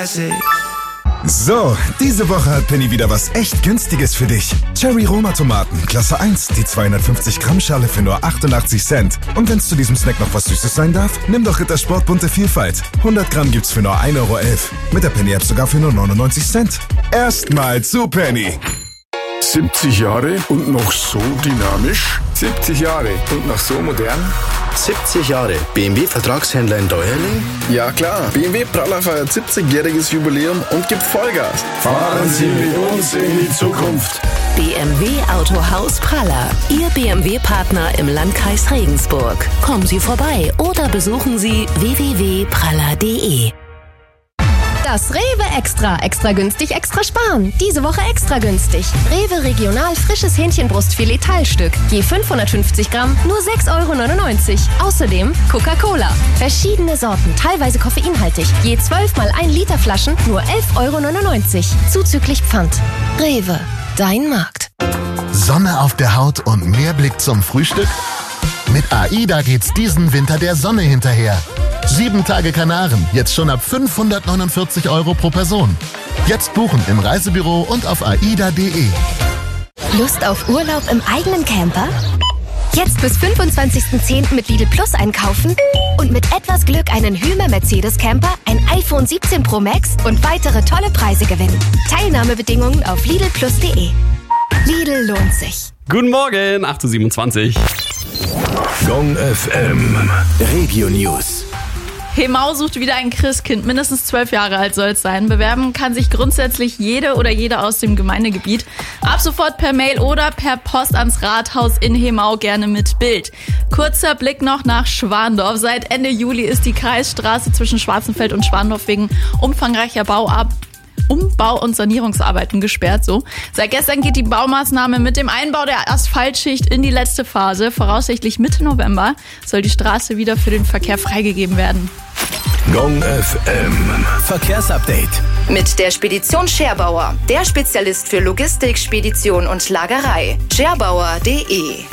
classic. So, diese Woche hat Penny wieder was echt Günstiges für dich. Cherry Roma Tomaten, Klasse 1, die 250 Gramm Schale für nur 88 Cent. Und wenn's zu diesem Snack noch was Süßes sein darf, nimm doch Rittersport bunte Vielfalt. 100 Gramm gibt's für nur 1,11 Euro. Mit der Penny-App sogar für nur 99 Cent. Erstmal zu Penny. 70 Jahre und noch so dynamisch? 70 Jahre und noch so modern? 70 Jahre BMW Vertragshändler in Deuerling? Ja klar, BMW Praller feiert 70-jähriges Jubiläum und gibt Vollgas. Fahren Sie mit uns in die Zukunft. BMW Autohaus Praller, Ihr BMW-Partner im Landkreis Regensburg. Kommen Sie vorbei oder besuchen Sie www.praller.de. Das Rewe Extra. Extra günstig, extra sparen. Diese Woche extra günstig. Rewe Regional frisches Hähnchenbrustfilet Teilstück. Je 550 Gramm, nur 6,99 €. Außerdem Coca-Cola. Verschiedene Sorten, teilweise koffeinhaltig. Je 12 mal 1 Liter Flaschen, nur 11,99 €. Zuzüglich Pfand. Rewe, dein Markt. Sonne auf der Haut und mehr Blick zum Frühstück? Mit AIDA geht's diesen Winter der Sonne hinterher. 7 Tage Kanaren, jetzt schon ab 549 € pro Person. Jetzt buchen im Reisebüro und auf aida.de. Lust auf Urlaub im eigenen Camper? Jetzt bis 25.10. mit Lidl Plus einkaufen und mit etwas Glück einen Hymer Mercedes Camper, ein iPhone 17 Pro Max und weitere tolle Preise gewinnen. Teilnahmebedingungen auf lidlplus.de. Lidl lohnt sich. Guten Morgen, 8:27 Uhr. Gong FM Regio News. Hemau sucht wieder ein Christkind, mindestens 12 Jahre alt soll es sein. Bewerben kann sich grundsätzlich jede oder jeder aus dem Gemeindegebiet. Ab sofort per Mail oder per Post ans Rathaus in Hemau, gerne mit Bild. Kurzer Blick noch nach Schwandorf. Seit Ende Juli ist die Kreisstraße zwischen Schwarzenfeld und Schwandorf wegen umfangreicher Umbau- und Sanierungsarbeiten gesperrt. Seit gestern geht die Baumaßnahme mit dem Einbau der Asphaltschicht in die letzte Phase. Voraussichtlich Mitte November soll die Straße wieder für den Verkehr freigegeben werden. Gong FM Verkehrsupdate. Mit der Spedition Scherbauer, der Spezialist für Logistik, Spedition und Lagerei. Scherbauer.de.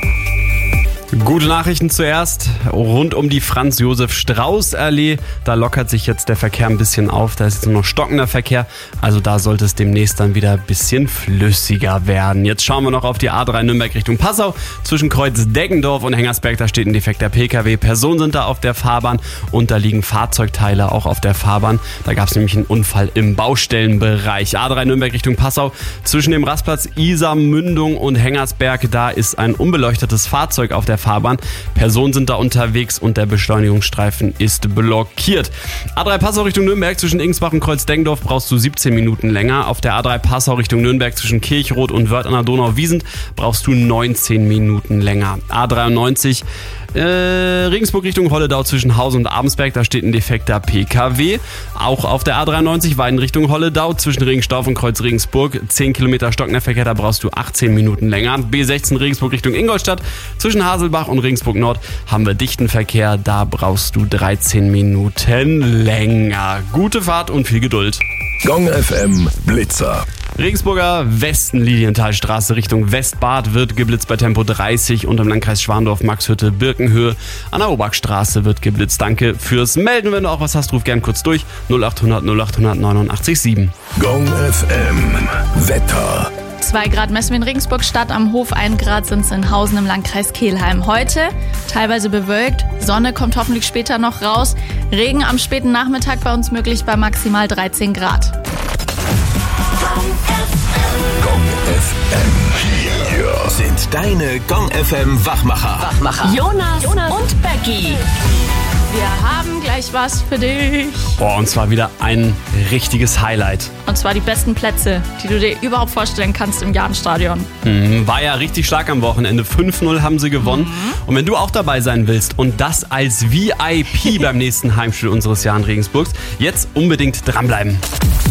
Gute Nachrichten zuerst. Rund um die Franz-Josef-Strauß-Allee, da lockert sich jetzt der Verkehr ein bisschen auf. Da ist jetzt nur noch stockender Verkehr. Also da sollte es demnächst dann wieder ein bisschen flüssiger werden. Jetzt schauen wir noch auf die A3 Nürnberg Richtung Passau. Zwischen Kreuz Deggendorf und Hengersberg, da steht ein defekter PKW. Personen sind da auf der Fahrbahn und da liegen Fahrzeugteile auch auf der Fahrbahn. Da gab es nämlich einen Unfall im Baustellenbereich. A3 Nürnberg Richtung Passau. Zwischen dem Rastplatz Isar-Mündung und Hengersberg, da ist ein unbeleuchtetes Fahrzeug auf der Fahrbahn. Personen sind da unterwegs und der Beschleunigungsstreifen ist blockiert. A3 Passau Richtung Nürnberg zwischen Ingensbach und Kreuz Deggendorf brauchst du 17 Minuten länger. Auf der A3 Passau Richtung Nürnberg zwischen Kirchroth und Wörth an der Donau-Wiesent brauchst du 19 Minuten länger. A93 Regensburg Richtung Holledau zwischen Hausen und Abensberg, da steht ein defekter PKW. Auch auf der A93 Weiden Richtung Holledau zwischen Regenstauf und Kreuz Regensburg 10 Kilometer stockender Verkehr, da brauchst du 18 Minuten länger. B16 Regensburg Richtung Ingolstadt zwischen Haselbach und Regensburg Nord haben wir dichten Verkehr, da brauchst du 13 Minuten länger. Gute Fahrt und viel Geduld. Gong FM Blitzer. Regensburger Westen Lilienthalstraße Richtung Westbad wird geblitzt bei Tempo 30 und im Landkreis Schwandorf Maxhütte Birkenhöhe an der Obachstraße wird geblitzt. Danke fürs Melden. Wenn du auch was hast, ruf gern kurz durch. 0800 0800 89 7. Gong FM Wetter. 2 Grad messen wir in Regensburg Stadt, am Hof 1 Grad sind es in Hausen im Landkreis Kelheim. Heute teilweise bewölkt, Sonne kommt hoffentlich später noch raus. Regen am späten Nachmittag bei uns möglich bei maximal 13 Grad. Gong FM. Hier sind deine Gong FM Wachmacher. Jonas und Becky. Wir haben gleich was für dich. Und zwar wieder ein richtiges Highlight. Und zwar die besten Plätze, die du dir überhaupt vorstellen kannst im Jahnstadion. War ja richtig stark am Wochenende. 5-0 haben sie gewonnen. Und wenn du auch dabei sein willst und das als VIP beim nächsten Heimspiel unseres Jahn Regensburgs, jetzt unbedingt dranbleiben.